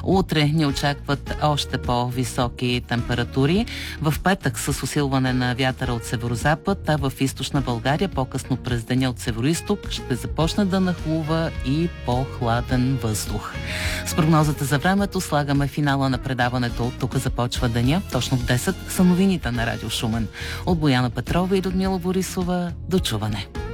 Утре ни очакват още по-високи температури. В петък с усилване на вятъра от северозапад, а в източна България по-късно през деня от североизток ще започне да нахлува и по-хладен въздух. С прогнозата за времето слагаме финала на предаването "Тук започва деня". Точно в 10 са новините на Радио Шумен. От Бояна Петрова и Людмила Борисова, до чуване.